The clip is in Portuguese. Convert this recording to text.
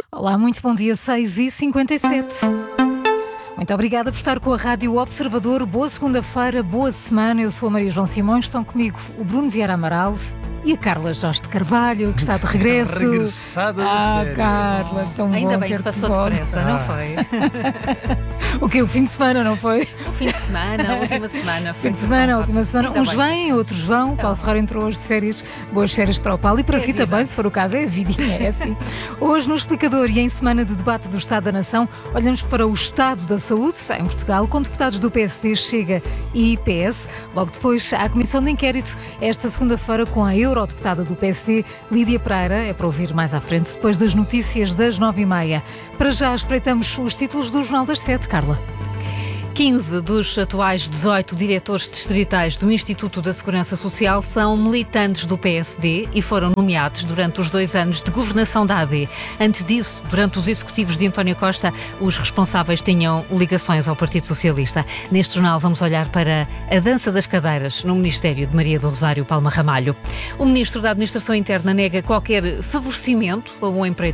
Olá, muito bom dia, 6h57. Muito obrigada por estar com a Rádio Observador. Boa segunda-feira, boa semana. Eu sou a Maria João Simões, estão comigo o Bruno Vieira Amaral e a Carla Jorge de Carvalho, que está de regresso. Regressada de férias. Carla, tão Ainda bom bem que ter-te passou de volta. depressa, não foi? O quê? O fim de semana, não foi? O fim de semana, a última semana. Fim de semana, a última semana. Ainda Uns bem. vêm, outros vão. Paulo Ferreira entrou hoje de férias. Boas férias para o Paulo e para É si vida. também, se for o caso. É a vidinha, é assim. Hoje, no Explicador e em semana de debate do Estado da Nação, olhamos para o estado da saúde em Portugal, com deputados do PSD, Chega e PS. Logo depois, há a comissão de inquérito esta segunda-feira com a eurodeputada do PSD, Lídia Pereira. É para ouvir mais à frente, depois das notícias das 9h30. Para já, espreitamos os títulos do Jornal das 7, Carla. 15 dos atuais 18 diretores distritais do Instituto da Segurança Social são militantes do PSD e foram nomeados durante os 2 anos de governação da AD. Antes disso, durante os executivos de António Costa, os responsáveis tinham ligações ao Partido Socialista. Neste jornal vamos olhar para a dança das cadeiras no Ministério de Maria do Rosário Palma Ramalho. O Ministro da Administração Interna nega qualquer favorecimento a um